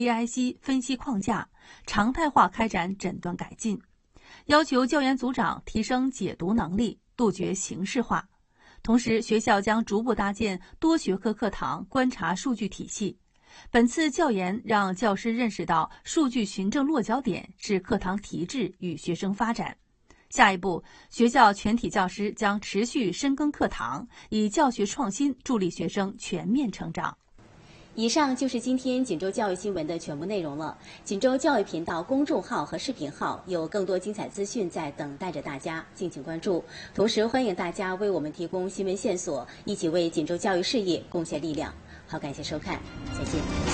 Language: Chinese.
PIC 分析框架，常态化开展诊断改进。要求教研组长提升解读能力，杜绝形式化。同时，学校将逐步搭建多学科课堂观察数据体系。本次教研让教师认识到数据循证落脚点是课堂提质与学生发展。下一步，学校全体教师将持续深耕课堂，以教学创新助力学生全面成长。 以上就是今天锦州教育新闻的全部内容了。锦州教育频道公众号和视频号有更多精彩资讯在等待着大家，敬请关注。同时，欢迎大家为我们提供新闻线索，一起为锦州教育事业贡献力量。好，感谢收看，再见。